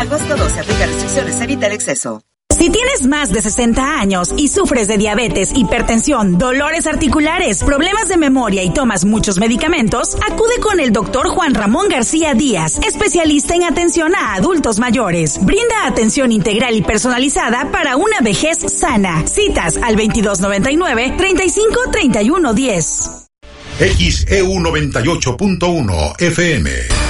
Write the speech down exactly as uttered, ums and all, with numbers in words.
agosto doce. Aplica restricciones. Evita el exceso. Si tienes más de sesenta años y sufres de diabetes, hipertensión, dolores articulares, problemas de memoria y tomas muchos medicamentos, acude con el doctor Juan Ramón García Díaz, especialista en atención a adultos mayores. Brinda atención integral y personalizada para una vejez sana. Citas al veintidós noventa y nueve, treinta y cinco, treinta y uno diez. X E U noventa y ocho punto uno F M.